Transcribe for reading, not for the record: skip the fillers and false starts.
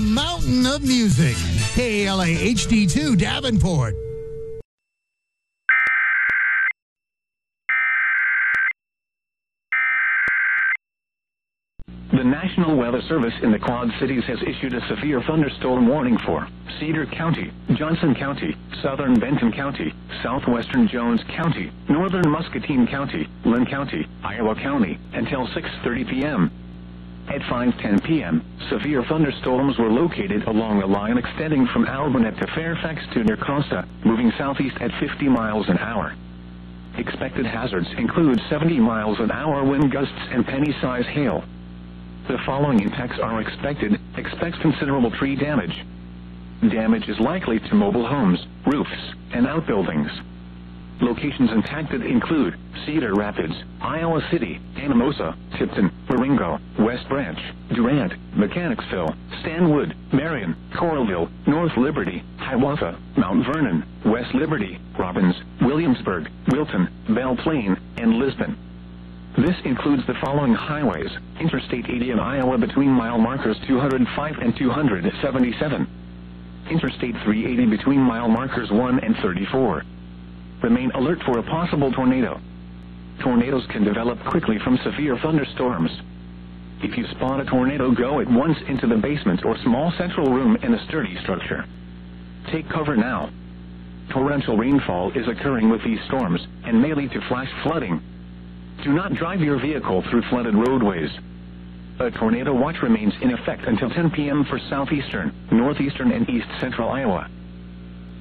mountain of music. KALA HD2 Davenport. The National Weather Service in the Quad Cities has issued a severe thunderstorm warning for Cedar County, Johnson County, southern Benton County, southwestern Jones County, northern Muscatine County, Lynn County, Iowa County, until 6:30 p.m. At 5:10 p.m., severe thunderstorms were located along the line extending from Albernet to Fairfax to near Costa, moving southeast at 50 miles an hour. Expected hazards include 70 miles an hour wind gusts and penny-size hail. The following impacts are expected. Expects considerable tree damage. Damage is likely to mobile homes, roofs, and outbuildings. Locations impacted include Cedar Rapids, Iowa City, Anamosa, Tipton, Marengo, West Branch, Durant, Mechanicsville, Stanwood, Marion, Coralville, North Liberty, Hiawatha, Mount Vernon, West Liberty, Robbins, Williamsburg, Wilton, Belle Plaine, and Lisbon. This includes the following highways: Interstate 80 in Iowa between mile markers 205 and 277. Interstate 380 between mile markers 1 and 34. Remain alert for a possible tornado. Tornadoes can develop quickly from severe thunderstorms. If you spot a tornado, go at once into the basement or small central room in a sturdy structure. Take cover now. Torrential rainfall is occurring with these storms and may lead to flash flooding. Do not drive your vehicle through flooded roadways. A tornado watch remains in effect until 10 p.m. for southeastern, northeastern, and east central Iowa.